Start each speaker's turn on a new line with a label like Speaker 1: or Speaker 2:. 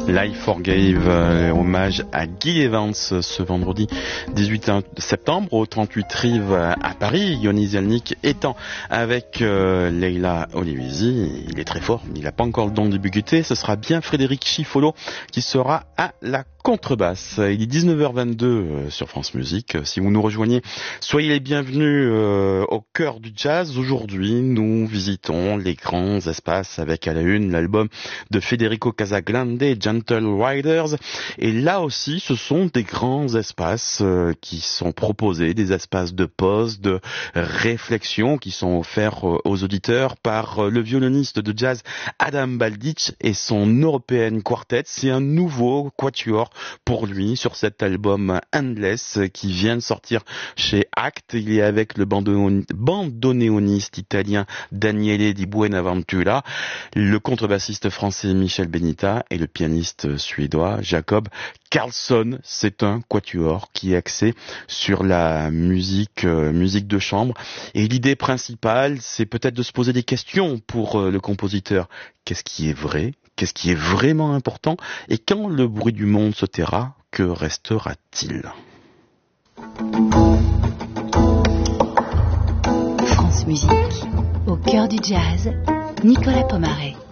Speaker 1: Life Forgave, hommage à Guy Evans ce vendredi 18 septembre au 38 Rive à Paris. Yoni Zielnik étant avec Leila Olivizi, il est très fort, il n'a pas encore le don de débuter. Ce sera bien Frédéric Chifolo qui sera à la contrebasse. Il est 19h22 sur France Musique. Si vous nous rejoignez, soyez les bienvenus au cœur du jazz. Aujourd'hui, nous visitons les grands espaces avec à la une l'album de Federico Casagrande, Gentle Riders. Et là aussi, ce sont des grands espaces qui sont proposés, des espaces de pause, de réflexion qui sont offerts aux auditeurs par le violoniste de jazz Adam Baldic et son European Quartet. C'est un nouveau quatuor pour lui sur cet album Endless qui vient de sortir chez Act. Il est avec le bandoneoniste italien Daniele Di Buenaventura, le contrebassiste français Michel Benita et le pianiste suédois Jacob Karlsson. C'est un quatuor qui est axé sur la musique de chambre. Et l'idée principale, c'est peut-être de se poser des questions pour le compositeur. Qu'est-ce qui est vrai ? Qu'est-ce qui est vraiment important ? Et quand le bruit du monde se taira, que restera-t-il ?
Speaker 2: France Musique, au cœur du jazz, Nicolas Pomaret.